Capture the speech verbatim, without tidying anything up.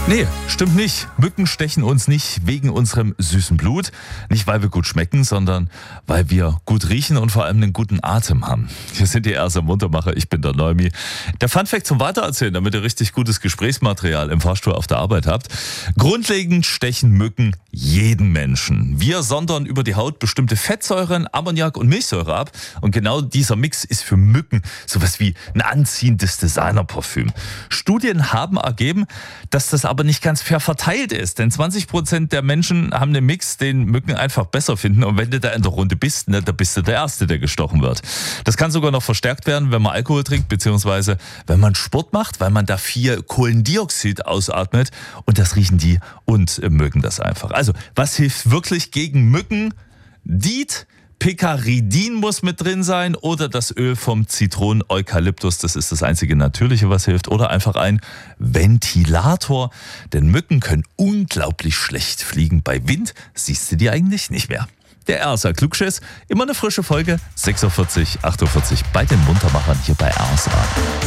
Nee, stimmt nicht. Mücken stechen uns nicht wegen unserem süßen Blut, nicht weil wir gut schmecken, sondern weil wir gut riechen und vor allem einen guten Atem haben. Hier sind die Erster Muntermacher, ich bin der Neumi. Der Funfact zum Weitererzählen, damit ihr richtig gutes Gesprächsmaterial im Fahrstuhl auf der Arbeit habt. Grundlegend stechen Mücken jeden Menschen. Wir sondern über die Haut bestimmte Fettsäuren, Ammoniak und Milchsäure ab. Und genau dieser Mix ist für Mücken sowas wie ein anziehendes Designerparfüm. Studien haben ergeben, dass das aber nicht ganz fair verteilt ist. Denn zwanzig Prozent der Menschen haben einen Mix, den Mücken einfach besser finden. Und wenn du da in der Runde bist, ne, da bist du der Erste, der gestochen wird. Das kann sogar noch verstärkt werden, wenn man Alkohol trinkt, beziehungsweise wenn man Sport macht, weil man da viel Kohlendioxid ausatmet. Und das riechen die und äh, mögen das einfach. Also, was hilft wirklich gegen Mücken? Diet, Picaridin muss mit drin sein oder das Öl vom Zitronen-Eukalyptus, das ist das einzige Natürliche, was hilft. Oder einfach ein Ventilator, denn Mücken können unglaublich schlecht fliegen. Bei Wind siehst du die eigentlich nicht mehr. Der R S A Klugschiss, immer eine frische Folge, sechs Uhr vierzig, acht Uhr vierzig bei den Muntermachern hier bei R S A.